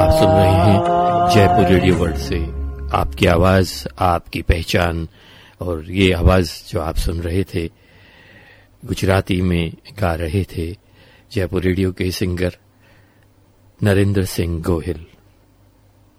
आप सुन रहे हैं जयपुर रेडियो वर्ल्ड से आपकी आवाज आपकी पहचान। और ये आवाज जो आप सुन रहे थे गुजराती में गा रहे थे जयपुर रेडियो के सिंगर नरेंद्र सिंह गोहिल।